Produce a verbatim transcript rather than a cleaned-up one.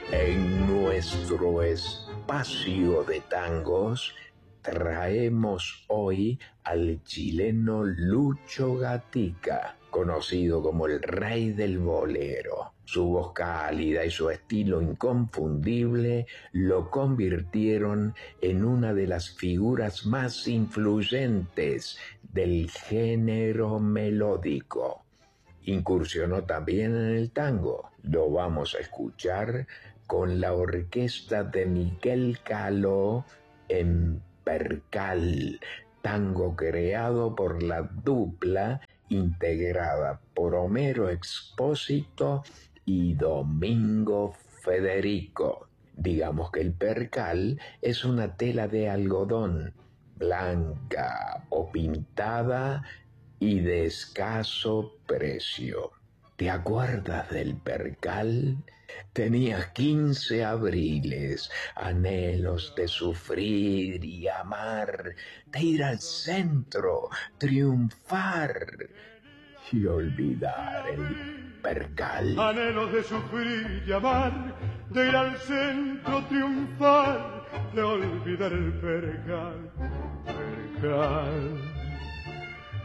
En nuestro espacio de tangos traemos hoy al chileno Lucho Gatica, conocido como el rey del bolero. Su voz cálida y su estilo inconfundible lo convirtieron en una de las figuras más influyentes del género melódico. Incursionó también en el tango. Lo vamos a escuchar con la orquesta de Miguel Caló en Percal, tango creado por la dupla integrada por Homero Expósito y Domingo Federico. Digamos que el percal es una tela de algodón blanca o pintada y de escaso precio. ¿Te acuerdas del percal? Tenías quince abriles, anhelos de sufrir y amar, de ir al centro, triunfar y olvidar el percal. Anhelos de sufrir y amar, de ir al centro, triunfar, de olvidar el percal, percal.